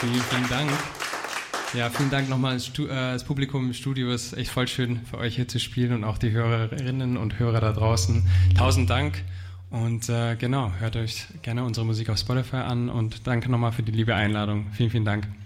Vielen Dank. Ja, vielen Dank nochmal das Publikum im Studio. Es ist echt voll schön für euch hier zu spielen und auch die Hörerinnen und Hörer da draußen. 1000 Dank und genau, hört euch gerne unsere Musik auf Spotify an und danke nochmal für die liebe Einladung. Vielen Dank.